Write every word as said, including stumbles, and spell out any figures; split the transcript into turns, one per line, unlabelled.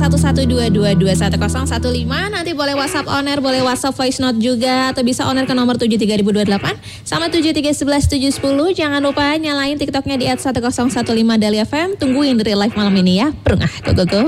satu satu dua dua dua satu nol satu lima. Nanti boleh WhatsApp on air, boleh WhatsApp voice note juga, atau bisa on air ke nomor tujuh tiga nol dua delapan sama tujuh tiga satu satu tujuh satu nol. Jangan lupa nyalain TikToknya di et satu nol satu lima Dahlia F M. Tungguin dari live malam ini ya. Perungah, go go go.